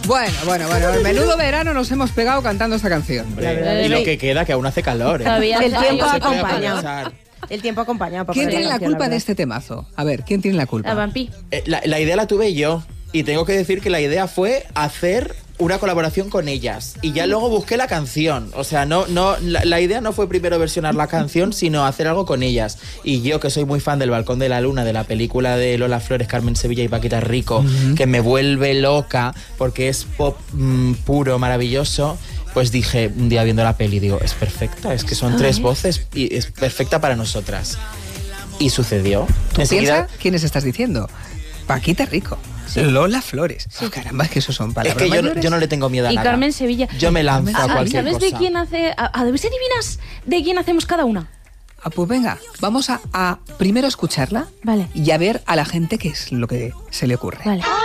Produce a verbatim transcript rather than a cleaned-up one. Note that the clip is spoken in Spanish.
Bueno, bueno, bueno, el menudo verano nos hemos pegado cantando esta canción. Hombre, y lo que queda, que aún hace calor. ¿eh? El tiempo No se puede acompaña. aprovechar. El tiempo acompaña. para ¿Quién poner tiene la canción, culpa de verdad. este temazo? A ver, ¿quién tiene la culpa? La Vampi. Eh, La, la idea la tuve yo. Y tengo que decir que la idea fue hacer una colaboración con ellas. Y ya luego busqué la canción. O sea, no, no, la, la idea no fue primero versionar la canción, sino hacer algo con ellas. Y yo, que soy muy fan del Balcón de la Luna, de la película de Lola Flores, Carmen Sevilla y Paquita Rico, uh-huh. que me vuelve loca porque es pop mmm, puro, maravilloso, pues dije, un día viendo la peli, digo, es perfecta, es que son Ay. tres voces y es perfecta para nosotras. Y sucedió. ¿Tú Enseguida, piensas quiénes estás diciendo? Paquita Rico. Sí. Lola Flores. Sí. Oh, caramba, es que eso son palabras Es que yo, mayores. yo no le tengo miedo a y nada. Y Carmen Sevilla. Yo me lanzo a, a cualquier ¿Sabes cosa. de quién hace? A, a ver si adivinas de quién hacemos cada una. Ah, pues venga, vamos a, a primero escucharla vale. y a ver a la gente qué es lo que se le ocurre. Vale.